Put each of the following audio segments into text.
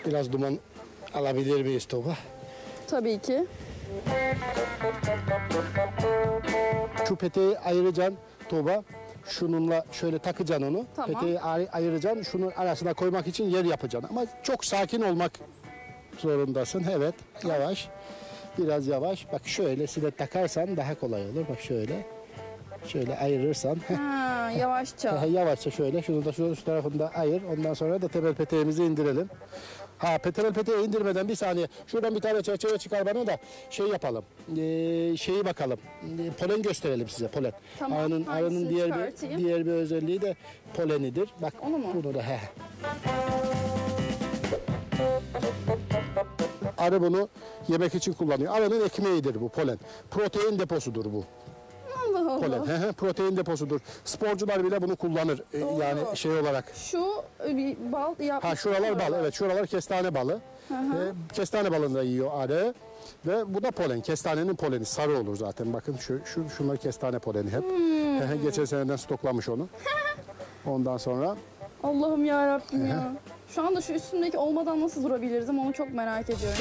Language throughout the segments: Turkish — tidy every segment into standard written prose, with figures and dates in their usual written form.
Biraz duman alabilir miyiz Tuğba? Tabii ki. Şu peteği ayıracaksın Tuğba. Şununla şöyle takacaksın onu. Tamam. Peteği ayıracaksın. Şunun arasına koymak için yer yapacaksın. Ama çok sakin olmak zorundasın. Evet. Yavaş. Biraz yavaş. Bak şöyle silet takarsan daha kolay olur. Bak şöyle. Şöyle ayırırsan. Ha, yavaşça. Yavaşça şöyle. Şunu da şu tarafında ayır. Ondan sonra da temel peteğimizi indirelim. Temel peteği indirmeden bir saniye. Şuradan bir tane çerçeve çıkar bana da şey yapalım. Şeyi bakalım. Polen gösterelim size. Polen. Tamam, Arının hangisini çıkartayım? diğer bir özelliği de polenidir. Bak Onu mu? bunu da Arı bunu yemek için kullanıyor. Arının ekmeğidir bu polen. Protein deposudur bu. Allah Allah. Polen. Protein deposudur. Sporcular bile bunu kullanır. Yani şey olarak. Şu bir bal yapmış. Şuralar bal. Evet, şuralar kestane balı. Kestane balını da yiyor arı. Ve bu da polen. Kestanenin poleni. Sarı olur zaten. Bakın şunlar kestane poleni hep. Geçen seneden stoklamış onu. Ondan sonra. Allah'ım ya Rabbim ya. Şu anda şu üstümdeki olmadan nasıl durabilirdim onu çok merak ediyorum.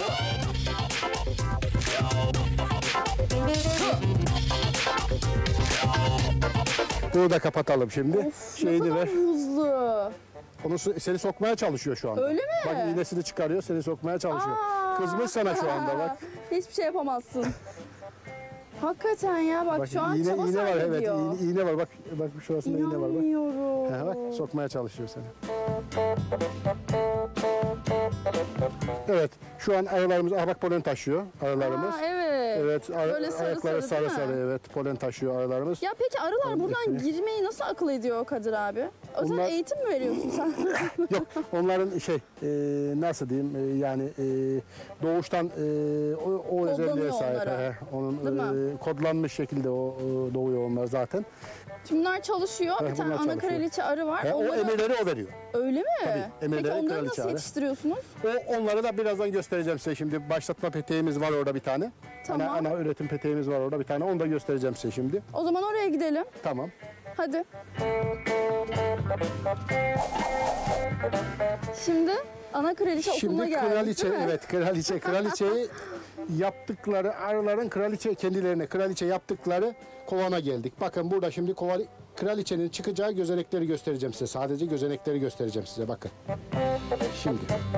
Bunu da kapatalım şimdi. Of, ne kadar hızlı. Onu seni sokmaya çalışıyor şu anda. Öyle mi? Bak iğnesini çıkarıyor, seni sokmaya çalışıyor. Kızmış sana şu anda bak. Hiçbir şey yapamazsın. Hakikaten ya bak şu an iğne çaba var, sarf evet, ediyor. iğne var bak şurasında iğne var bak. İnanmıyorum. Bak sokmaya çalışıyor seni. Evet, şu an arılarımız, bak polen taşıyor arılarımız. Evet. Evet, Böyle sarı ayakları sarı değil mi? sarı evet polen taşıyor arılarımız. Ya peki arılar buradan girmeyi nasıl akıl ediyor Kadir abi? Özel Onlar- eğitim mi veriyorsun sen? Yok, onların nasıl diyeyim yani doğuştan o özelliğe sahip. onlara. Onun Değil mi? kodlanmış şekilde doğuyor onlar zaten. Şimdi bunlar çalışıyor. Bir bunlar tane ana çalışıyor. kraliçe arı var. O Onları- emirleri o veriyor. Öyle mi? Tabii, Peki emirleri onları kraliçe nasıl arı. yetiştiriyorsunuz? Onları da birazdan göstereceğim size şimdi. Başlatma peteğimiz var orada bir tane. Tamam. Ana üretim peteğimiz var orada bir tane. Onu da göstereceğim size şimdi. O zaman oraya gidelim. Tamam. Hadi. Şimdi ana kraliçe okuluna geldik kraliçe, değil mi? evet kraliçeyi yaptıkları arıların kraliçe yaptıkları kovana geldik. Bakın burada şimdi kraliçenin çıkacağı gözenekleri göstereceğim size. Sadece gözenekleri göstereceğim size bakın. Şimdi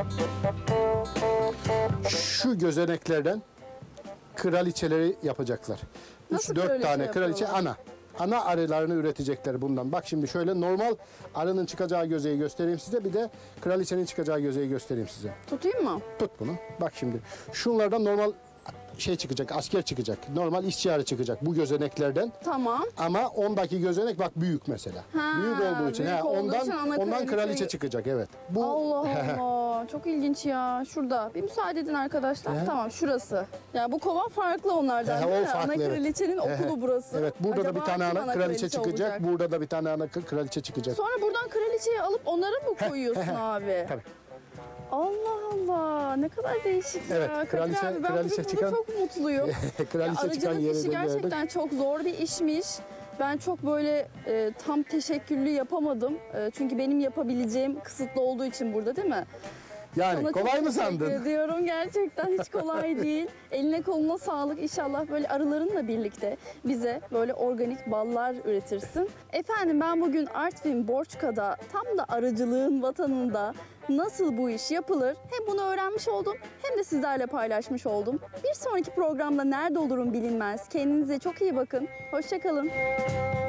şu gözeneklerden kraliçeleri yapacaklar. Nasıl 3-4 kraliçe tane kraliçe yapıyorlar? ana arılarını üretecekler bundan. Bak şimdi şöyle normal arının çıkacağı gözeyi göstereyim size. Bir de kraliçenin çıkacağı gözeyi göstereyim size. Tutayım mı? Tut bunu. Bak şimdi. Şunlardan normal çıkacak, asker çıkacak. Normal işçi arı çıkacak bu gözeneklerden. Tamam. Ama ondaki gözenek bak büyük mesela. Ha, büyük olduğu için. büyük olduğu için ana ondan kraliçe- kraliçe çıkacak evet. Allah Allah. Çok ilginç ya. Şurada. Bir müsaade edin arkadaşlar. Tamam şurası. Ya bu kova farklı onlardan O değil mi? farklı, Ana evet. kraliçenin okulu burası. Evet burada da Acaba bir tane kim ana kraliçe çıkacak. olacak? Burada da bir tane ana kraliçe çıkacak. Sonra buradan kraliçeyi alıp onları mı koyuyorsun abi? Tabii. Allah Allah ne kadar değişik Evet, ya. Kadir abi, ben kraliçe burada çıkan- çok mutluyum. Kraliçe çıkan Arıcılık yeri işi de gördük. gerçekten çok zor bir işmiş. Ben çok böyle tam teşekküllü yapamadım. Çünkü benim yapabileceğim kısıtlı olduğu için burada değil mi? Yani Sana kolay çok mı teşekkür sandın? ediyorum. Gerçekten hiç kolay değil. Eline koluna sağlık. İnşallah böyle arılarınla birlikte bize böyle organik ballar üretirsin. Efendim ben bugün Artvin Borçka'da tam da arıcılığın vatanında nasıl bu iş yapılır hem bunu öğrenmiş oldum hem de sizlerle paylaşmış oldum. Bir sonraki programda nerede olurum bilinmez. Kendinize çok iyi bakın. Hoşça kalın.